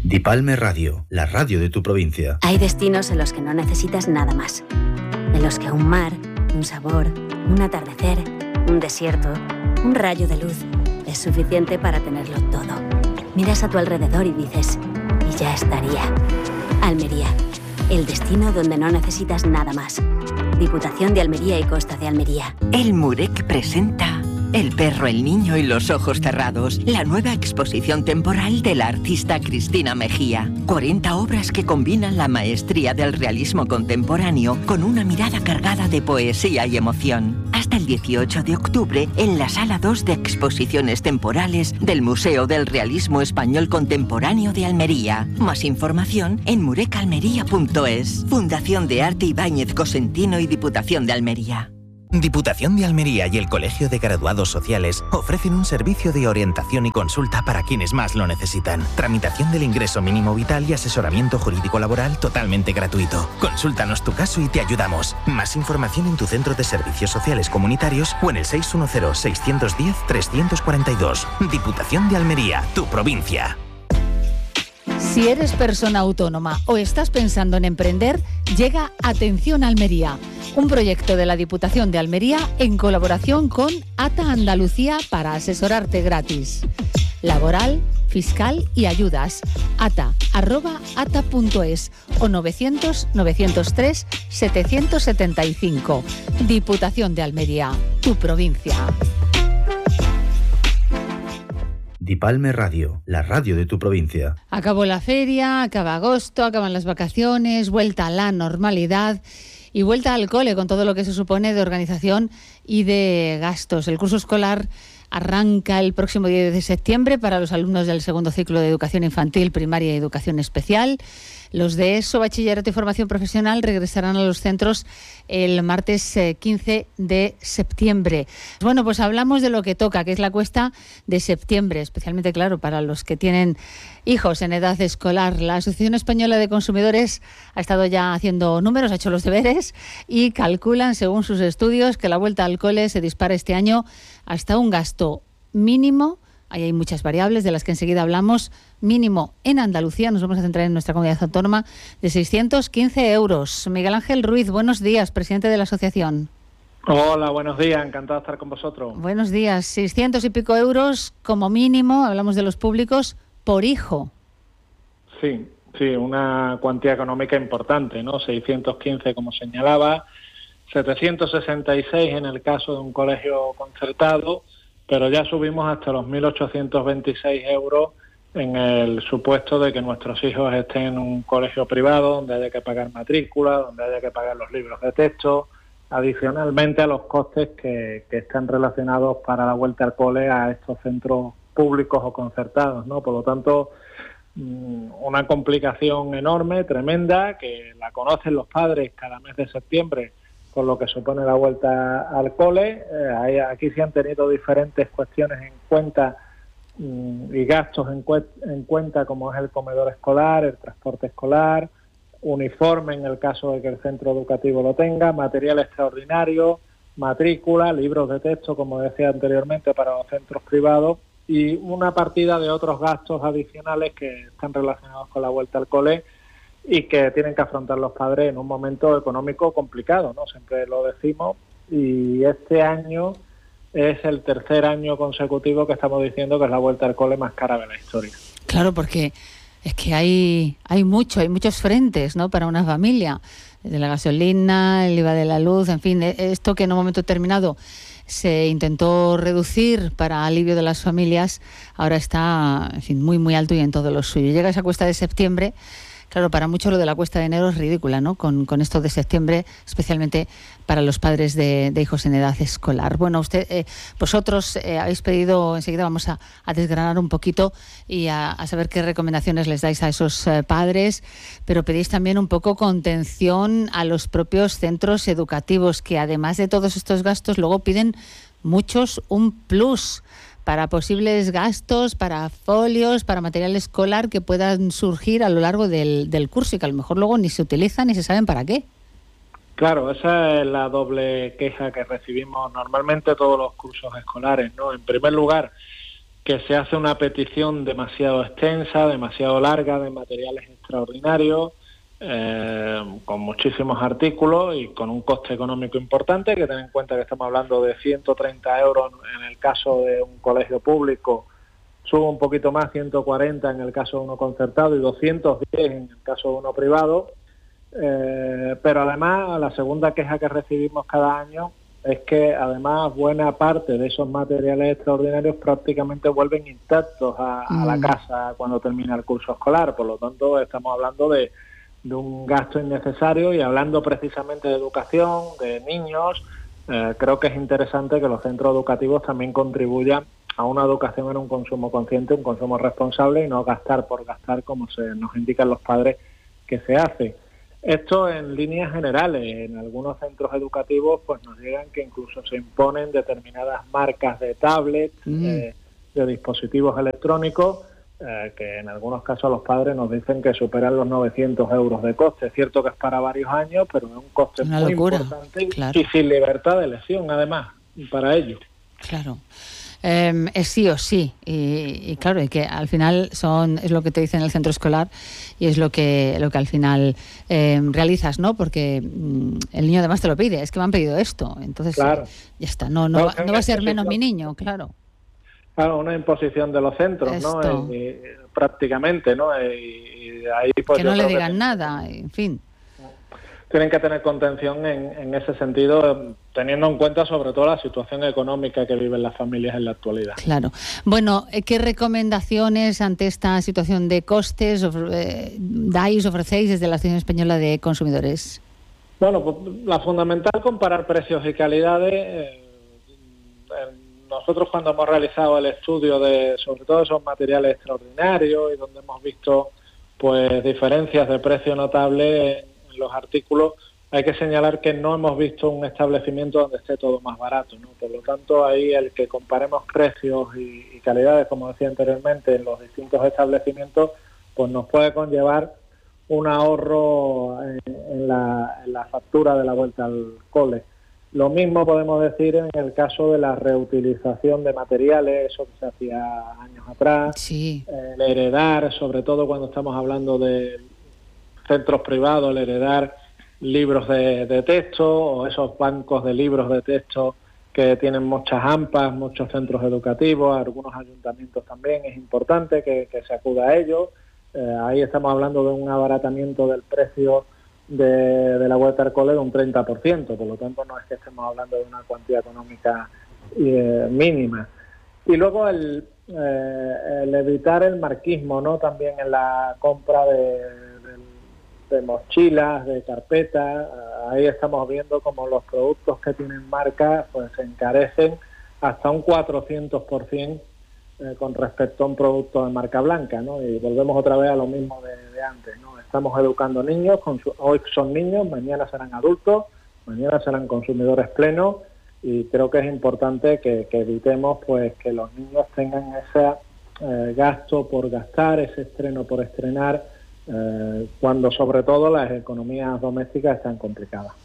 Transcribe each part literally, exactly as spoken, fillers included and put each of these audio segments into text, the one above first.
Dipalme Radio, la radio de tu provincia. Hay destinos en los que no necesitas nada más. En los que un mar, un sabor, un atardecer, un desierto, un rayo de luz es suficiente para tenerlo todo. Miras a tu alrededor y dices, y ya estaría. Almería, el destino donde no necesitas nada más. Diputación de Almería y Costa de Almería. El Murec presenta El perro, el niño y los ojos cerrados, la nueva exposición temporal de la artista Cristina Mejía. cuarenta obras que combinan la maestría del realismo contemporáneo con una mirada cargada de poesía y emoción. Hasta el dieciocho de octubre en la Sala dos de Exposiciones Temporales del Museo del Realismo Español Contemporáneo de Almería. Más información en murecalmería punto es. Fundación de Arte Ibáñez Cosentino y Diputación de Almería. Diputación de Almería y el Colegio de Graduados Sociales ofrecen un servicio de orientación y consulta para quienes más lo necesitan. Tramitación del ingreso mínimo vital y asesoramiento jurídico laboral totalmente gratuito. Consúltanos tu caso y te ayudamos. Más información en tu centro de servicios sociales comunitarios o en el seis uno cero, seis uno cero, tres cuatro dos. Diputación de Almería, tu provincia. Si eres persona autónoma o estás pensando en emprender, llega Atención Almería, un proyecto de la Diputación de Almería en colaboración con ATA Andalucía para asesorarte gratis. Laboral, fiscal y ayudas. ata arroba ata punto es o novecientos, novecientos tres, setecientos setenta y cinco. Diputación de Almería, tu provincia. Dipalme Radio, la radio de tu provincia. Acabó la feria, acaba agosto, acaban las vacaciones, vuelta a la normalidad y vuelta al cole con todo lo que se supone de organización y de gastos. El curso escolar arranca el próximo diez de septiembre para los alumnos del segundo ciclo de educación infantil, primaria y educación especial. Los de ESO, bachillerato y formación profesional regresarán a los centros el martes quince de septiembre. Bueno, pues hablamos de lo que toca, que es la cuesta de septiembre, especialmente, claro, para los que tienen hijos en edad escolar. La Asociación Española de Consumidores ha estado ya haciendo números, ha hecho los deberes y calculan, según sus estudios, que la vuelta al cole se dispara este año hasta un gasto mínimo. Ahí hay muchas variables de las que enseguida hablamos. Mínimo en Andalucía, nos vamos a centrar en nuestra comunidad autónoma, de seiscientos quince euros. Miguel Ángel Ruiz, buenos días, presidente de la asociación. Hola, buenos días, encantado de estar con vosotros. Buenos días, seiscientos y pico euros como mínimo, hablamos de los públicos, por hijo. Sí, sí, una cuantía económica importante, ¿no? seiscientos quince como señalaba, setecientos sesenta y seis en el caso de un colegio concertado, pero ya subimos hasta los mil ochocientos veintiséis euros en el supuesto de que nuestros hijos estén en un colegio privado donde haya que pagar matrícula, donde haya que pagar los libros de texto, adicionalmente a los costes que, que están relacionados para la vuelta al cole a estos centros públicos o concertados, ¿no? Por lo tanto, una complicación enorme, tremenda, que la conocen los padres cada mes de septiembre, con lo que supone la vuelta al cole. Eh, aquí se han tenido diferentes cuestiones en cuenta mm, y gastos en, cu- en cuenta, como es el comedor escolar, el transporte escolar, uniforme en el caso de que el centro educativo lo tenga, material extraordinario, matrícula, libros de texto, como decía anteriormente, para los centros privados, y una partida de otros gastos adicionales que están relacionados con la vuelta al cole y que tienen que afrontar los padres en un momento económico complicado, ¿no? Siempre lo decimos, y este año es el tercer año consecutivo que estamos diciendo que es la vuelta al cole más cara de la historia. Claro, porque es que hay hay mucho, hay muchos frentes, ¿no?, para una familia, de la gasolina, el I V A de la luz, en fin, esto que en un momento determinado se intentó reducir para alivio de las familias, ahora está, en fin, muy muy alto y en todo lo suyo. Llega esa cuesta de septiembre. Claro, para muchos lo de la cuesta de enero es ridícula, ¿no? Con, con esto de septiembre, especialmente para los padres de, de hijos en edad escolar. Bueno, usted, eh, vosotros eh, habéis pedido, enseguida vamos a, a desgranar un poquito y a, a saber qué recomendaciones les dais a esos eh, padres, pero pedís también un poco contención a los propios centros educativos, que además de todos estos gastos, luego piden muchos un plus para posibles gastos, para folios, para material escolar que puedan surgir a lo largo del, del curso y que a lo mejor luego ni se utilizan ni se saben para qué. Claro, esa es la doble queja que recibimos normalmente todos los cursos escolares, ¿no? En primer lugar, que se hace una petición demasiado extensa, demasiado larga, de materiales extraordinarios, eh, con muchísimos artículos y con un coste económico importante, que ten en cuenta que estamos hablando de ciento treinta euros en el caso de un colegio público, sube un poquito más, ciento cuarenta en el caso de uno concertado y doscientos diez en el caso de uno privado. Eh, pero además, la segunda queja que recibimos cada año es que además buena parte de esos materiales extraordinarios prácticamente vuelven intactos a, a la casa cuando termina el curso escolar. Por lo tanto, estamos hablando de, de un gasto innecesario, y hablando precisamente de educación, de niños, eh, creo que es interesante que los centros educativos también contribuyan a una educación en un consumo consciente, un consumo responsable, y no gastar por gastar, como se nos indican los padres que se hace. Esto en líneas generales. En algunos centros educativos pues nos llegan que incluso se imponen determinadas marcas de tablets, mm. eh, de dispositivos electrónicos, eh, que en algunos casos los padres nos dicen que superan los novecientos euros de coste. Es cierto que es para varios años, pero es un coste Una muy locura, importante, claro. Y sin libertad de elección, además, para ellos. Claro. Eh, es sí o sí, y, y claro, y que al final son es lo que te dicen en el centro escolar, y es lo que lo que al final eh, realizas, ¿no? Porque mm, el niño además te lo pide, es que me han pedido esto, entonces claro. eh, ya está, no no, no, va, no va a ser menos mi niño, claro. Claro, una imposición de los centros, esto. ¿no? Y, y, prácticamente, ¿no? Y, y ahí, pues, que no le digan que... nada, en fin. Tienen que tener contención en, en ese sentido, teniendo en cuenta sobre todo la situación económica que viven las familias en la actualidad. Claro. Bueno, ¿qué recomendaciones ante esta situación de costes eh, dais, ofrecéis desde la Asociación Española de Consumidores? Bueno, pues la fundamental, comparar precios y calidades. Eh, nosotros cuando hemos realizado el estudio de sobre todo esos materiales extraordinarios, y donde hemos visto pues diferencias de precio notables los artículos, hay que señalar que no hemos visto un establecimiento donde esté todo más barato, ¿no? Por lo tanto, ahí el que comparemos precios y, y calidades, como decía anteriormente, en los distintos establecimientos, pues nos puede conllevar un ahorro en, en, la, en la factura de la vuelta al cole. Lo mismo podemos decir en el caso de la reutilización de materiales, eso que se hacía años atrás, sí. el heredar, sobre todo cuando estamos hablando de centros privados, el heredar libros de, de texto, o esos bancos de libros de texto que tienen muchas AMPAs, muchos centros educativos, algunos ayuntamientos también, es importante que, que se acuda a ello. Eh, ahí estamos hablando de un abaratamiento del precio de, de la vuelta al cole de un treinta por ciento, por lo tanto no es que estemos hablando de una cuantía económica eh, mínima. Y luego el, eh, el evitar el marquismo, ¿no? También en la compra de de mochilas, de carpetas. Ahí estamos viendo como los productos que tienen marca pues se encarecen hasta un cuatrocientos por ciento eh, con respecto a un producto de marca blanca, ¿no? Y volvemos otra vez a lo mismo de, de antes, ¿no? Estamos educando niños, con su, hoy son niños, mañana serán adultos, mañana serán consumidores plenos, y creo que es importante que, que evitemos pues que los niños tengan ese eh, gasto por gastar, ese estreno por estrenar, Eh, cuando sobre todo las economías domésticas están complicadas.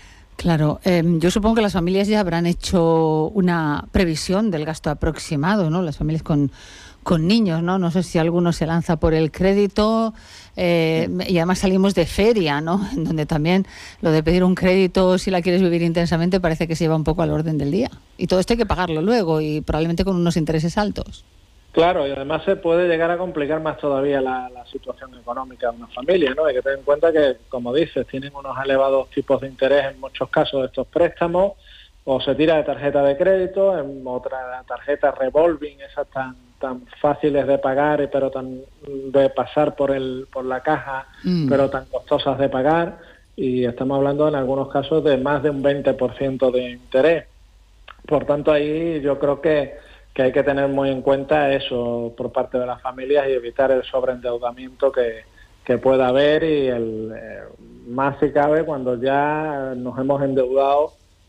Claro, eh, yo supongo que las familias ya habrán hecho una previsión del gasto aproximado, ¿no? Las familias con, con niños, ¿no? No sé si alguno se lanza por el crédito, eh, y además salimos de feria, ¿no? En donde también lo de pedir un crédito, si la quieres vivir intensamente, parece que se lleva un poco al orden del día. Y todo esto hay que pagarlo luego, y probablemente con unos intereses altos. Claro, y además se puede llegar a complicar más todavía la, la situación económica de una familia, ¿no? Hay que tener en cuenta que, como dices, tienen unos elevados tipos de interés en muchos casos de estos préstamos, o se tira de tarjeta de crédito, en otra tarjeta revolving, esas tan tan fáciles de pagar, pero tan de pasar por el por la caja, mm. pero tan costosas de pagar, y estamos hablando en algunos casos de más de un veinte por ciento de interés. Por tanto, ahí yo creo que que hay que tener muy en cuenta eso por parte de las familias y evitar el sobreendeudamiento que, que pueda haber, y el eh, más si cabe cuando ya nos hemos endeudado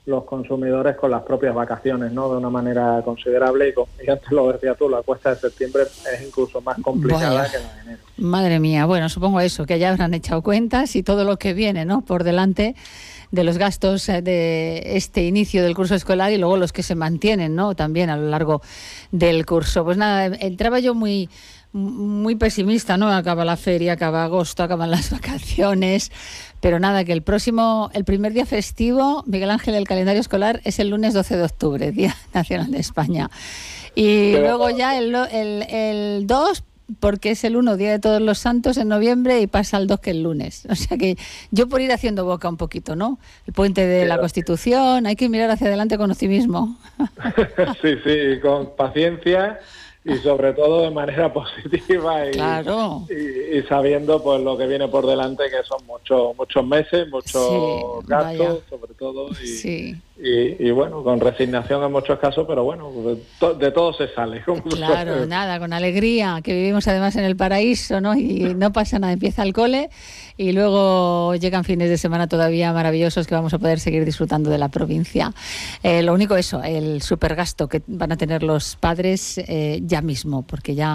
los consumidores con las propias vacaciones, ¿no? De una manera considerable, y, con, y antes lo decía tú, la cuesta de septiembre es incluso más complicada Vaya. que la de enero. Madre mía, bueno, supongo eso, que ya habrán echado cuentas y todo lo que viene, ¿no? Por delante de los gastos de este inicio del curso escolar y luego los que se mantienen, ¿no? También a lo largo del curso. Pues nada, entraba yo muy... muy pesimista, ¿no? Acaba la feria, acaba agosto, acaban las vacaciones, pero nada, que el próximo, el primer día festivo, Miguel Ángel, el calendario escolar es el lunes doce de octubre, Día Nacional de España. Y pero, luego ya el, el, el dos, porque es el uno, Día de Todos los Santos, en noviembre, y pasa al dos, que el lunes. O sea que yo por ir haciendo boca un poquito, ¿no? El puente de la Constitución, hay que mirar hacia adelante con optimismo. Sí, sí, con paciencia. Y sobre todo de manera positiva y, claro. y, y sabiendo pues lo que viene por delante, que son muchos muchos meses, muchos sí, gastos, vaya. sobre todo, y, sí. y, y bueno, con resignación en muchos casos, pero bueno, de, to, de todo se sale. Claro, nada, con alegría, que vivimos además en el paraíso, ¿no? Y no pasa nada, empieza el cole y luego llegan fines de semana todavía maravillosos que vamos a poder seguir disfrutando de la provincia. Eh, lo único eso, el supergasto que van a tener los padres eh, ya mismo, porque ya